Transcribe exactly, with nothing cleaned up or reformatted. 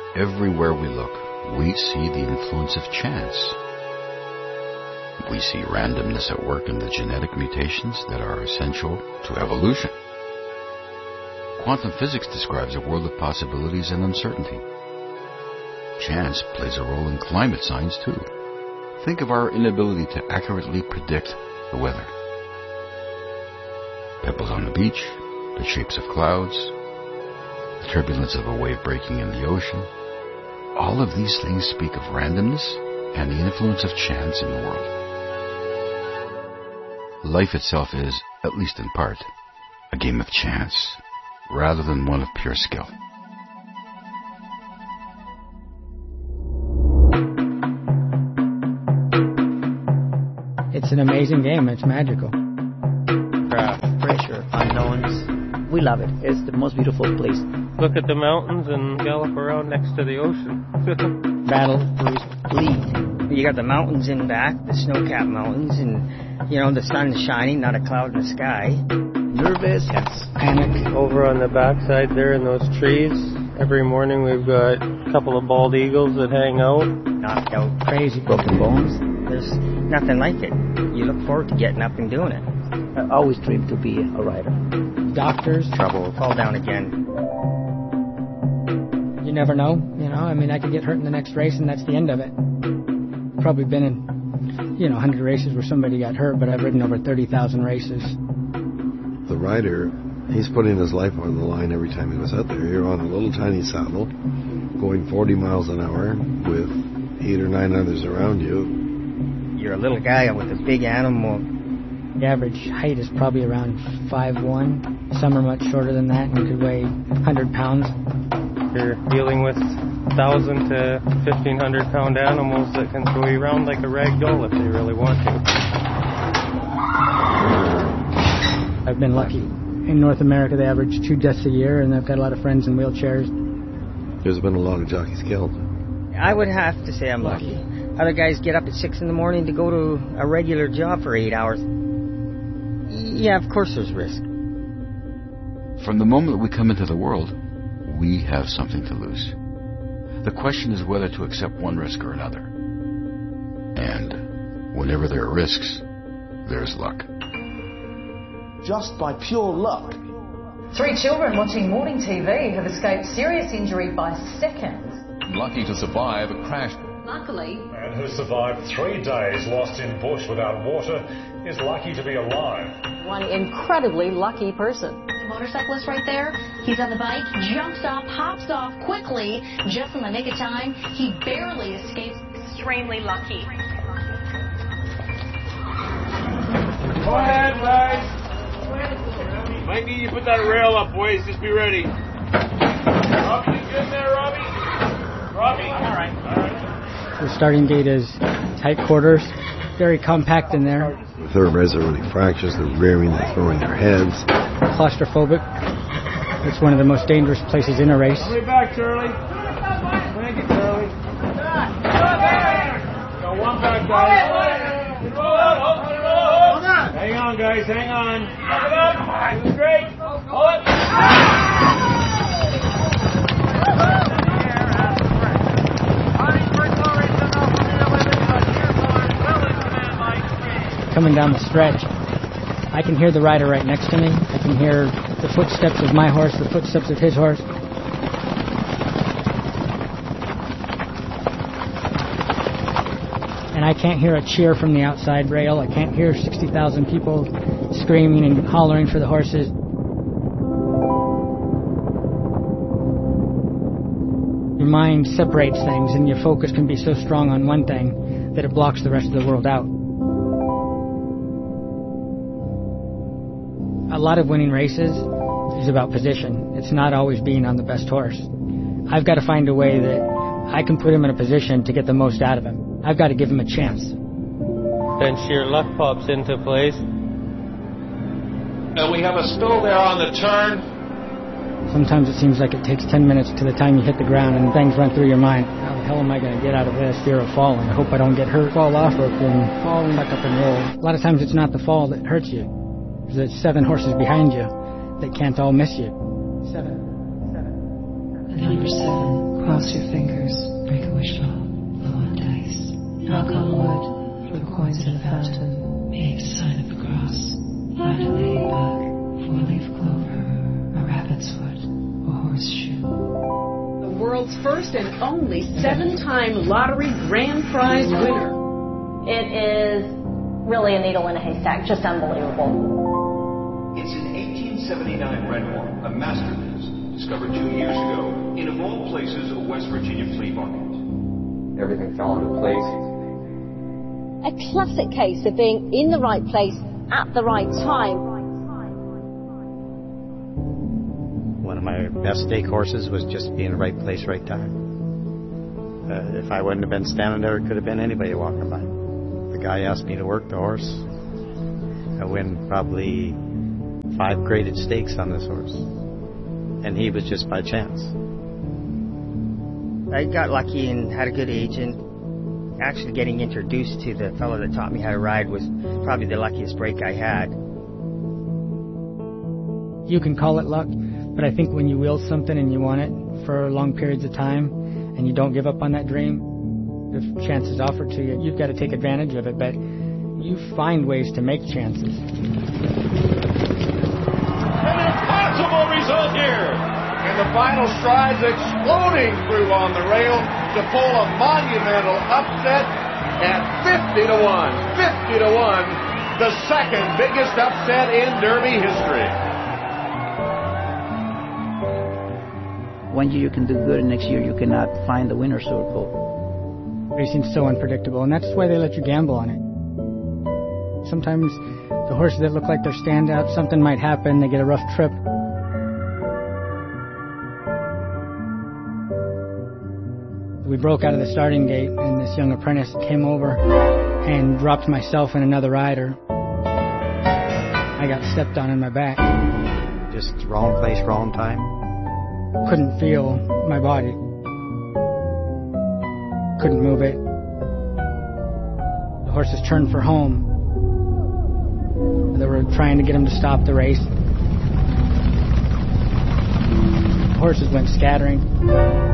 Everywhere we look, we see the influence of chance. We see randomness at work in the genetic mutations that are essential to evolution. Quantum physics describes a world of possibilities and uncertainty. Chance plays a role in climate science too. Think of our inability to accurately predict the weather. Pebbles on the beach, the shapes of clouds, the turbulence of a wave breaking in the ocean. All of these things speak of randomness and the influence of chance in the world. Life itself is, at least in part, a game of chance, rather than one of pure skill. It's an amazing game. It's magical. Craft, pressure, unknowns. We love it. It's the most beautiful place. Look at the mountains and gallop around next to the ocean. Battle, lead. You got the mountains in back, the snow-capped mountains, and, you know, the sun's shining, not a cloud in the sky. Nervous, yes. Panic. Over on the backside there in those trees, every morning we've got a couple of bald eagles that hang out. Knocked out, crazy, broken bones. There's nothing like it. You look forward to getting up and doing it. I always dreamed to be a rider. Doctors. Trouble. Fall down again. You never know, you know. I mean, I could get hurt in the next race and that's the end of it. Probably been in, you know, one hundred races where somebody got hurt, but I've ridden over thirty thousand races. The rider, he's putting his life on the line every time he goes out there. You're on a little tiny saddle, going forty miles an hour with eight or nine others around you. You're a little guy with a big animal. The average height is probably around five one. Some are much shorter than that and could weigh one hundred pounds. You're dealing with one thousand to fifteen hundred pound animals that can throw you around like a rag doll if they really want to. I've been lucky. In North America, they average two deaths a year, and I've got a lot of friends in wheelchairs. There's been a lot of jockeys killed. I would have to say I'm lucky. Other guys get up at six in the morning to go to a regular job for eight hours. Yeah, of course there's risk. From the moment we come into the world, we have something to lose. The question is whether to accept one risk or another. And whenever there are risks, there's luck. Just by pure luck. Three children watching morning T V have escaped serious injury by seconds. Lucky to survive a crash. Luckily, a man who survived three days lost in bush without water is lucky to be alive. One incredibly lucky person. The motorcyclist right there, he's on the bike, jumps off, hops off quickly, just in the nick of time. He barely escapes. Extremely lucky. Go ahead, guys. Might need you to put that rail up, boys. Just be ready. Robbie, you good there, Robbie? Robbie? All right. All right. The starting gate is tight quarters, very compact in there. The thoroughbreds are really fractious, they're rearing, they're throwing their heads. Claustrophobic. It's one of the most dangerous places in a race. Way back, Charlie. Thank you, Charlie. Got one back, guys. Roll out, hold it, hold on. Hang on, guys, hang on. Hold it up. This is great. Hold it. Coming down the stretch, I can hear the rider right next to me. I can hear the footsteps of my horse, the footsteps of his horse. And I can't hear a cheer from the outside rail. I can't hear sixty thousand people screaming and hollering for the horses. Your mind separates things, and your focus can be so strong on one thing that it blocks the rest of the world out. A lot of winning races is about position. It's not always being on the best horse. I've got to find a way that I can put him in a position to get the most out of him. I've got to give him a chance. Then sheer luck pops into place. And we have a spill there on the turn. Sometimes it seems like it takes ten minutes to the time you hit the ground and things run through your mind. How the hell am I going to get out of this? Fear of falling. I hope I don't get hurt, fall off, or can fall and tuck up and roll. A lot of times it's not the fall that hurts you. There's seven horses behind you that can't all miss you. Seven. Seven. Number seven. Cross your fingers, break a wishbone, blow on dice. Knock on wood, flip coins in the fountain, make the sign of the cross. Find a ladybug, four-leaf clover, a rabbit's foot, a horseshoe. The world's first and only seven-time lottery grand prize winner. It is really a needle in a haystack, just unbelievable. It's an eighteen seventy-nine Renoir, a masterpiece, discovered two years ago in, of all places, a West Virginia flea market. Everything fell into place. A classic case of being in the right place at the right time. One of my best stake horses was just being in the right place, right time. Uh, if I wouldn't have been standing there, it could have been anybody walking by. The guy asked me to work the horse. I win probably five graded stakes on this horse. And he was just by chance. I got lucky and had a good agent. Actually getting introduced to the fellow that taught me how to ride was probably the luckiest break I had. You can call it luck, but I think when you will something and you want it for long periods of time and you don't give up on that dream, if chance is offered to you, you've got to take advantage of it, but you find ways to make chances. An impossible result here! And the final strides exploding through on the rail to pull a monumental upset at fifty to one. fifty to one, the second biggest upset in Derby history. One year you can do good, and next year you cannot find the winner's circle. Racing's so unpredictable, and that's why they let you gamble on it. Sometimes the horses that look like they're standouts, something might happen, they get a rough trip. We broke out of the starting gate, and this young apprentice came over and dropped myself and another rider. I got stepped on in my back. Just wrong place, wrong time. Couldn't feel my body. Couldn't move it. The horses turned for home. They were trying to get him to stop the race. The horses went scattering.